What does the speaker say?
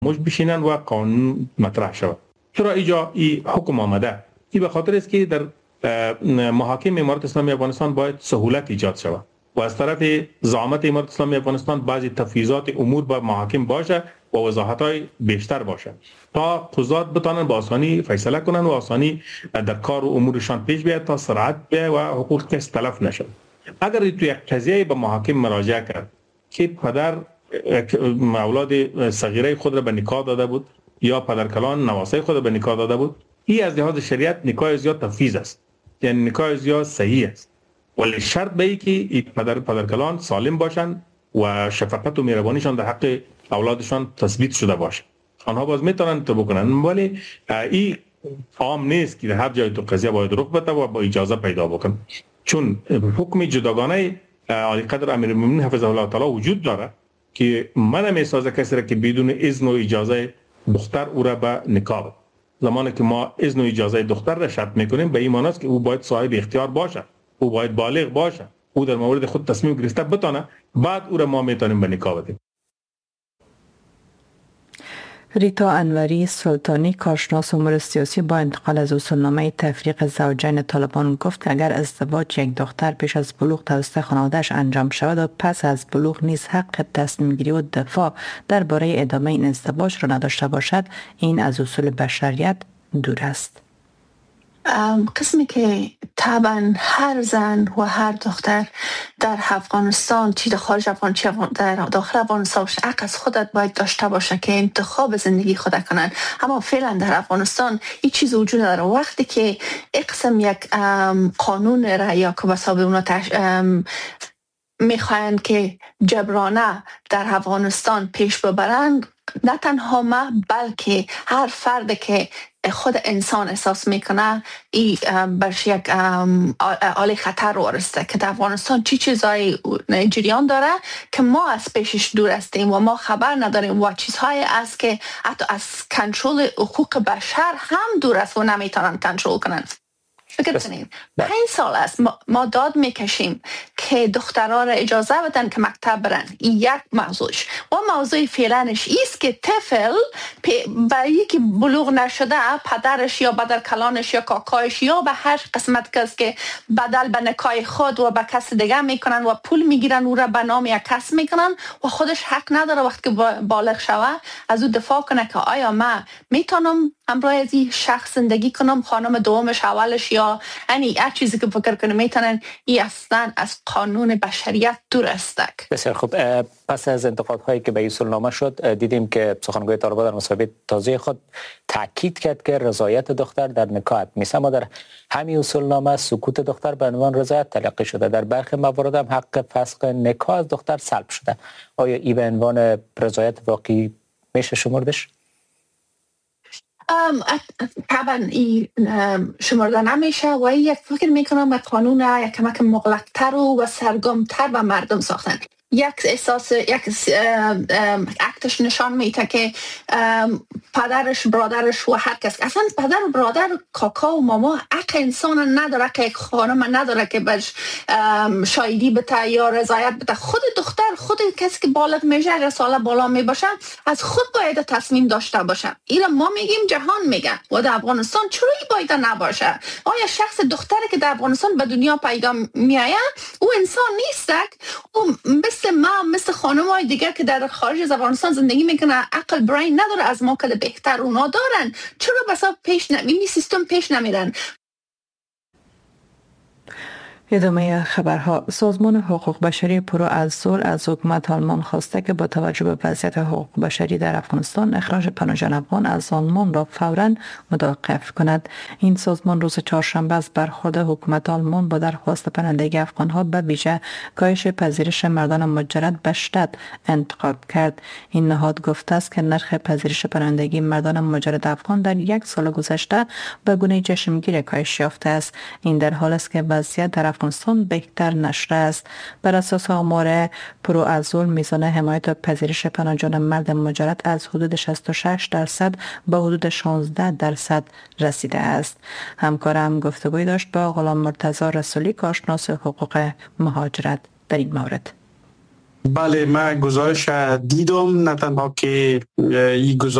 مش بشینن و قانون مطرح شود. چرا اینجا این حکم آمده؟ این به خاطر است که در محاکم امارت اسلامی افغانستان باید سهولت ایجاد شود و از طرف زعامت امارت اسلامی افغانستان بعضی تفویضات امور به محاکم باشه و وضاحت‌های بیشتر باشه تا قضات بتانن با آسانی فیصله کنن و آسانی در کار و امورشان پیش بیاد تا سرعت بیاد و حقوق کس تلف نشه. اگر تو یک قضیه به محاکم مراجعه کرد که پدر اولاد صغیره خود را به نکاح داده بود یا پدرکلان نواسه خود را به نکاح داده بود، این از لحاظ شریعت نکاح زیاد تفویض است، یعنی نکاح زیاد صحیح است، ولی شرط به ای که این پدرکلان سالم باشند و شفقت و مهربانیشان در حق اولادشان تثبیت شده باشه. آنها باز میتونن تو بکنن، ولی این عام نیست که در هر جای تو قضیه باید رخ بده و با اجازه پیدا بکن، چون حکم جداگانه عالی قدر امیرالمومنین حفظه الله تعالی وجود داره که من نمیسازه کسی را که بدون اذن و اجازه دختر او را به نکاح بده. زمانی که ما اذن و اجازه دختر را شرط میکنیم به این معنی است که او باید صاحب اختیار باشه، او باید بالغ باشه، او در مورد خود تصمیم گرفته بتونه، بعد او را ما میتونیم به نکاح بدیم. ریتا انوری سلطانی، کارشناس امور سیاسی، با انتقال از اصولنامه تفریق زوجین طالبان گفت که اگر ازدواج یک دختر پیش از بلوغ توسط خانواده‌اش انجام شود و پس از بلوغ نیز حق تصمیم گیری و دفاع درباره ادامه این ازدواج را نداشته باشد، این از اصول بشریت دور است. قسمی که طبعا هر زن و هر دختر در افغانستان، چی در خارج افغانستان چی در داخل افغانستان باشه، حق از خودت باید داشته باشه که انتخاب زندگی خود کنن. اما فعلا در افغانستان این چیز وجود داره. وقتی که یک قسم یک قانون را یا که بساب اونا میخواین که جبرانه در افغانستان پیش ببرند، نه تنها ما بلکه هر فرد که خود انسان احساس میکنه این برش یک آل خطر وارسته که در افغانستان چی چیزای جریان داره که ما از پیشش دور هستیم و ما خبر نداریم و چیزهایی است که حتی از کنترل حقوق بشر هم دور است و نمیتونن کنترل کنن. فکر کنیم 5 سال است ما داد میکشیم که دخترها را اجازه بدن که مکتب برن. این یک موضوعش. و موضوع فعلانش ایست که طفل برای که بلوغ نشده پدرش یا پدرکلانش یا کاکایش یا به هر قسمت کس که بدل به نکاح خود و به کس دیگه میکنن و پول میگیرن او را به نام یک کس میکنن و خودش حق نداره وقتی که بالغ شوه از او دفاع کنه که آیا من میتونم همراه از این شخص زندگی کنم، خانم دومش اولش یا یعنی هر چیزی که فکر کنه میتونن. این اصلا از قانون بشریت دور است. بسیار خوب. پس از انتقادهایی که به اصولنامه شد، دیدیم که سخنگوی طالبان در مصاحبه تازه خود تاکید کرد که رضایت دختر در نکاح میشه. اما در همین اصولنامه سکوت دختر به عنوان رضایت تلقی شده. در برخی موارد هم حق فسخ نکاح از دختر سلب شده. آیا این به عنوان رضایت واقعی میشه شمردش؟ طبعا این شمرده نمیشه و یک فکر میکنم به قانون یک کمک مغلق‌تر و سرگم‌تر به مردم ساختن. یک احساس یک اکتش نشان میده که پدرش برادرش و هر کس، اصلا پدر و برادر کاکا و ماما حق انسان نداره که یک خانم نداره که بهش شایدی بده یا رضایت بده. خود دختر، خود کسی که بالغ میشه، 18 ساله بالا میباشه، از خود باید تصمیم داشته باشه. اینا ما میگیم، جهان میگه و در افغانستان چرا باید نباشه؟ آیا شخص دختری که در افغانستان به دنیا پیدا میآید او انسان نیست؟ او مثل خانم‌های دیگر که در خارج از افغانستان زندگی میکنه عقل برین نداره از ما که بهتر اونا دارن. چرا بسا پیش این سیستم پیش نمیرن؟ ادامه خبرها. سازمان حقوق بشری پرو از صلح از حکومت آلمان خواسته که با توجه به وضعیت حقوق بشری در افغانستان اخراج پناهجویان افغان از آلمان را فوراً متوقف کند. این سازمان روز چهارشنبه از برخورد حکومت آلمان با درخواست پناهندگی افغانها به ویژه کاهش پذیرش مردان مجرد به شدت انتقاد کرد. این نهاد گفته است که نرخ پذیرش پناهندگی مردان مجرد افغان در 1 سال گذشته به گونه چشمگیر کاهش یافته است. این در حالی است که وضعیت در افغانستان بهتر نشده است. بر اساس آمار پرو از صلح میزان حمایت و پذیرش پناهجویان مرد مجرد از حدود 66% به حدود 16% رسیده است. همکارم گفتگوی داشت با غلام مرتضی رسولی، کارشناس حقوق مهاجرت در این مورد. بله، من گزارش دیدم، نه تنها که این گزارش